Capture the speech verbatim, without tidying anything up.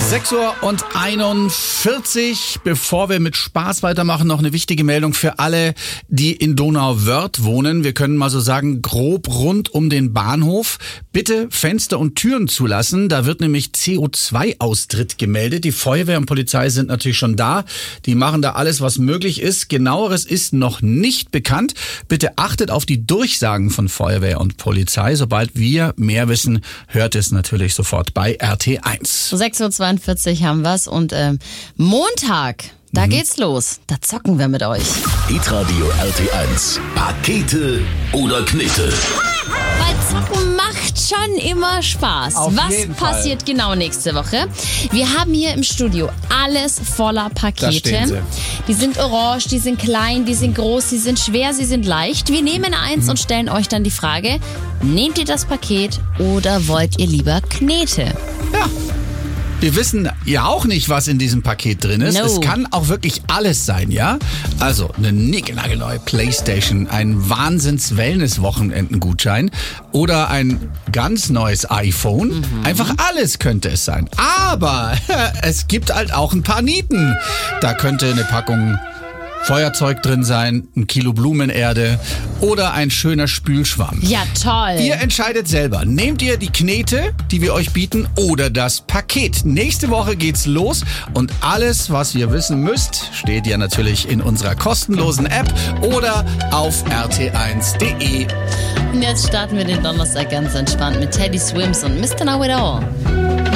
sechs Uhr und einundvierzig. Bevor wir mit Spaß weitermachen, noch eine wichtige Meldung für alle, die in Donauwörth wohnen. Wir können mal so sagen, grob rund um den Bahnhof. Bitte Fenster und Türen zulassen. Da wird nämlich C O zwei Austritt gemeldet. Die Feuerwehr und Polizei sind natürlich schon da. Die machen da alles, was möglich ist. Genaueres ist noch nicht bekannt. Bitte achtet auf die Durchsagen von Feuerwehr und Polizei. Sobald wir mehr wissen, hört es natürlich sofort bei R T eins. sechs Uhr zweiundvierzig haben wir's und ähm, Montag, da mhm. geht's los. Da zocken wir mit euch. Hitradio R T eins. Pakete oder Knete? Weil Zocken macht schon immer Spaß. Auf Was jeden passiert Fall. genau nächste Woche? Wir haben hier im Studio alles voller Da stehen Pakete. sie. Die sind orange, die sind klein, die sind groß, die sind schwer, sie sind leicht. Wir nehmen eins Mhm. und stellen euch dann die Frage, nehmt ihr das Paket oder wollt ihr lieber Knete? Ja. Wir wissen ja auch nicht, was in diesem Paket drin ist. No. Es kann auch wirklich alles sein, ja? Also eine niegelnagelneue Playstation, ein Wahnsinns-Wellness-Wochenenden-Gutschein oder ein ganz neues iPhone. Mhm. Einfach alles könnte es sein. Aber es gibt halt auch ein paar Nieten. Da könnte eine Packung Feuerzeug drin sein, ein Kilo Blumenerde oder ein schöner Spülschwamm. Ja, toll. Ihr entscheidet selber. Nehmt ihr die Knete, die wir euch bieten, oder das Paket? Nächste Woche geht's los und alles, was ihr wissen müsst, steht ja natürlich in unserer kostenlosen App oder auf r t eins punkt de. Und jetzt starten wir den Donnerstag ganz entspannt mit Teddy Swims und Mister Know It All.